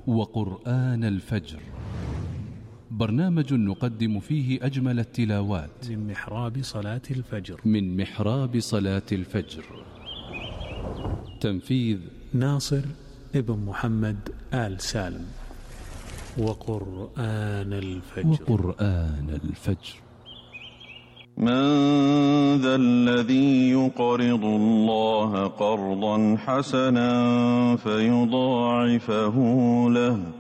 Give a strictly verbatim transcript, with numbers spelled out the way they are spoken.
وقرآن الفجر، برنامج نقدم فيه أجمل التلاوات من محراب صلاة الفجر من محراب صلاة الفجر. تنفيذ ناصر ابن محمد آل سالم. وقرآن الفجر وقرآن الفجر. من ذا الذي يقرض الله قرضا حسنا فيضاعفه له